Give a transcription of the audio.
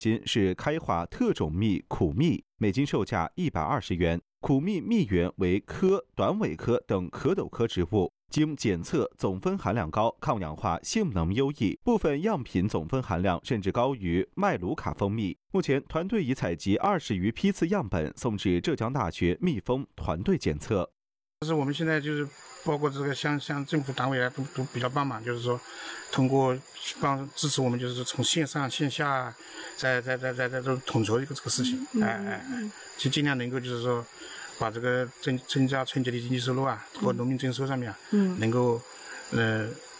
斤是开化特种蜜苦蜜，每斤售价120元。苦蜜蜜源为科、短尾科等壳斗科植物，经检测总分含量高，抗氧化性能优异，部分样品总分含量甚至高于麦卢卡蜂蜜。目前，团队已采集20余批次样本，送至浙江大学蜜蜂团队检测。 就是我们现在就是包括这个像政府单位啊都比较帮忙，就是说通过支持我们，就是从线上线下在都统筹这个事情，就尽量能够就是说把这个增加春节的经济收入啊和农民征收上面能够